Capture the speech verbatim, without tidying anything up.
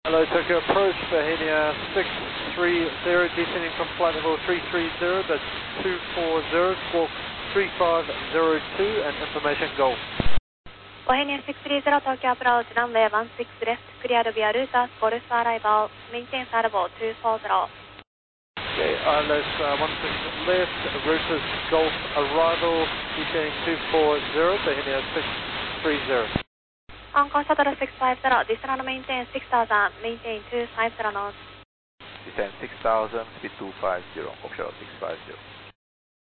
Hello, Tokyo approach, Bahenia six three zero, descending from flight level three three zero, that's two four zero, squawk three five zero two, and information Golf. Bahenia six three zero, Tokyo approach, runway one six left, cleared via Lucas, Golf arrival, maintain flight level two four zero. Okay, I L S uh, one six left, Roosters Golf arrival, descending two four zero, Bahenia six three zero. Hong Kong Shuttle six five zero, descend and maintain six thousand, maintain two five zero knots. Descend six thousand, speed two five zero, Hong Kong Shuttle six five zero.